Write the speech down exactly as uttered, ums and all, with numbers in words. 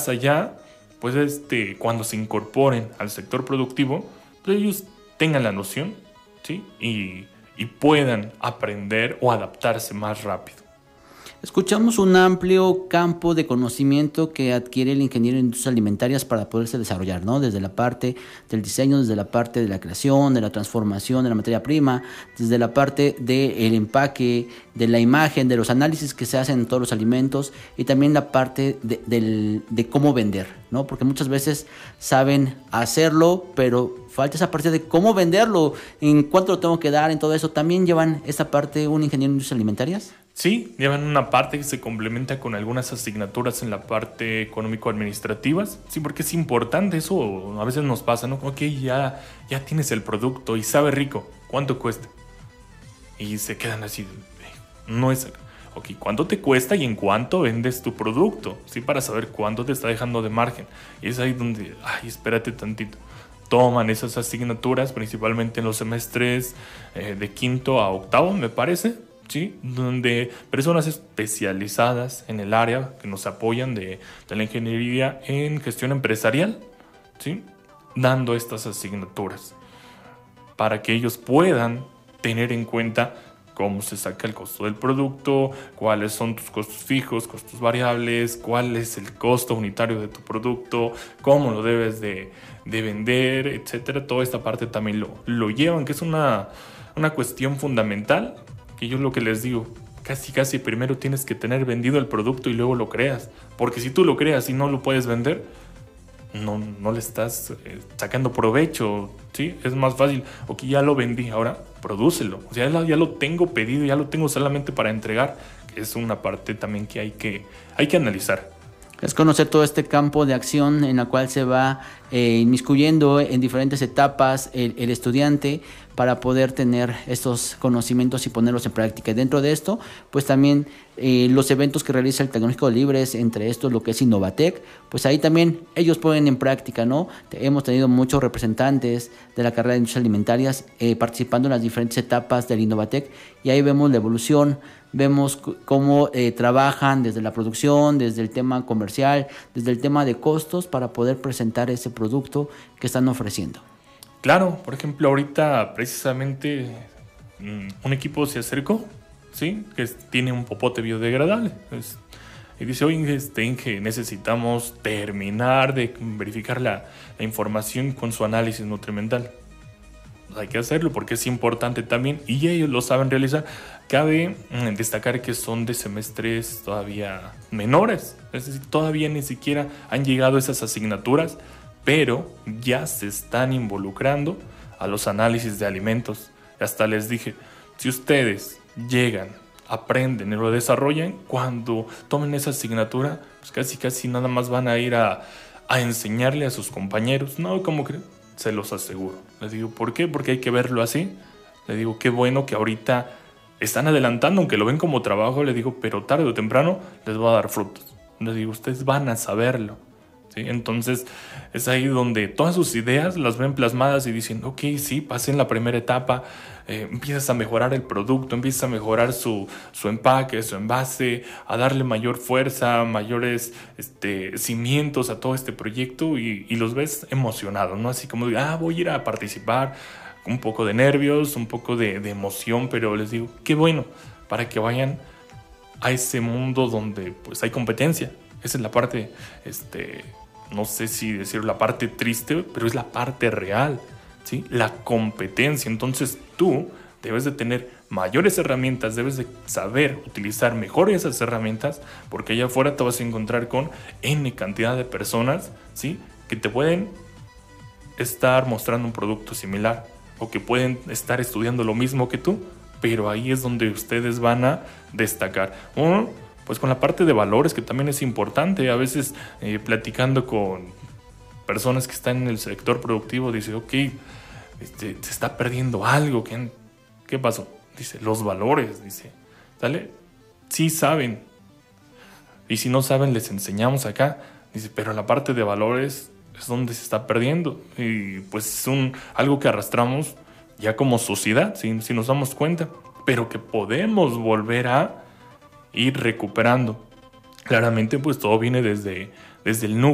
más allá, pues este, cuando se incorporen al sector productivo, pues ellos tengan la noción, ¿sí? y, y puedan aprender o adaptarse más rápido. Escuchamos un amplio campo de conocimiento que adquiere el ingeniero en industrias alimentarias para poderse desarrollar, ¿no? Desde la parte del diseño, desde la parte de la creación, de la transformación de la materia prima, desde la parte del empaque, de la imagen, de los análisis que se hacen en todos los alimentos y también la parte de, del, de cómo vender, ¿no? Porque muchas veces saben hacerlo, pero falta esa parte de cómo venderlo, en cuánto lo tengo que dar, en todo eso. ¿También llevan esta parte un ingeniero en industrias alimentarias? Sí, llevan una parte que se complementa con algunas asignaturas en la parte económico-administrativas. Sí, porque es importante eso. A veces nos pasa, ¿no? Ok, ya, ya tienes el producto y sabe rico. ¿Cuánto cuesta? Y se quedan así. No es... Ok, ¿cuánto te cuesta y en cuánto vendes tu producto? Sí, para saber cuánto te está dejando de margen. Y es ahí donde, ay, espérate tantito. Toman esas asignaturas, principalmente en los semestres eh, de quinto a octavo, me parece. ¿Sí? Donde personas especializadas en el área que nos apoyan de, de la ingeniería en gestión empresarial, ¿sí? Dando estas asignaturas para que ellos puedan tener en cuenta cómo se saca el costo del producto, cuáles son tus costos fijos, costos variables, cuál es el costo unitario de tu producto, cómo lo debes de, de vender, etcétera. Toda esta parte también lo, lo llevan, que es una, una cuestión fundamental. Que yo lo que les digo, casi casi primero tienes que tener vendido el producto y luego lo creas. Porque si tú lo creas y no lo puedes vender, no, no le estás eh, sacando provecho, ¿sí? Es más fácil, ok, ya lo vendí, ahora prodúcelo. O sea, ya lo, ya lo tengo pedido, ya lo tengo solamente para entregar. Que es una parte también que hay que, hay que analizar. Es conocer todo este campo de acción en la cual se va eh, inmiscuyendo en diferentes etapas el, el estudiante para poder tener estos conocimientos y ponerlos en práctica. Y dentro de esto, pues también eh, los eventos que realiza el Tecnológico de Libres, entre estos lo que es Innovatec, pues ahí también ellos ponen en práctica, ¿no? Hemos tenido muchos representantes de la carrera de Industrias Alimentarias eh, participando en las diferentes etapas del Innovatec y ahí vemos la evolución. Vemos c- cómo eh, trabajan desde la producción, desde el tema comercial, desde el tema de costos para poder presentar ese producto que están ofreciendo. Claro, por ejemplo, ahorita precisamente mmm, un equipo se acercó, ¿sí? Que es- tiene un popote biodegradable. Es- y dice, oye, este, Inge, necesitamos terminar de verificar la, la información con su análisis nutrimental. Hay que hacerlo porque es importante también y ellos lo saben realizar. Cabe mm, destacar que son de semestres todavía menores, es decir, todavía ni siquiera han llegado esas asignaturas, pero ya se están involucrando a los análisis de alimentos. Hasta les dije, si ustedes llegan, aprenden y lo desarrollan, cuando tomen esa asignatura, pues casi casi nada más van a ir a, a enseñarle a sus compañeros. No, ¿cómo creen? Se los aseguro. Les digo, ¿por qué? Porque hay que verlo así. Le digo, qué bueno que ahorita están adelantando, aunque lo ven como trabajo. Le digo, pero tarde o temprano les va a dar frutos. Les digo, ustedes van a saberlo, ¿sí? Entonces es ahí donde todas sus ideas las ven plasmadas y dicen, ok, sí, pasé en la primera etapa, eh, empiezas a mejorar el producto, empiezas a mejorar su, su empaque, su envase, a darle mayor fuerza, mayores este, cimientos a todo este proyecto y, y los ves emocionados, ¿no? Así como, ah, voy a ir a participar, un poco de nervios, un poco de, de emoción, pero les digo, qué bueno, para que vayan a ese mundo donde pues hay competencia. Esa es la parte, este, no sé si decir la parte triste, pero es la parte real, ¿sí? La competencia. Entonces tú debes de tener mayores herramientas, debes de saber utilizar mejor esas herramientas, porque allá afuera te vas a encontrar con N cantidad de personas, ¿sí? Que te pueden estar mostrando un producto similar o que pueden estar estudiando lo mismo que tú, pero ahí es donde ustedes van a destacar. Uno, pues con la parte de valores, que también es importante. A veces eh, platicando con personas que están en el sector productivo, dice, ok, este, se está perdiendo algo. ¿Qué, ¿Qué pasó? Dice, los valores, dice, ¿sale? Sí saben. Y si no saben, les enseñamos acá. Dice, pero la parte de valores es donde se está perdiendo. Y pues es un, algo que arrastramos ya como sociedad, si, si nos damos cuenta, pero que podemos volver a ir recuperando. Claramente, pues todo viene desde, desde el núcleo.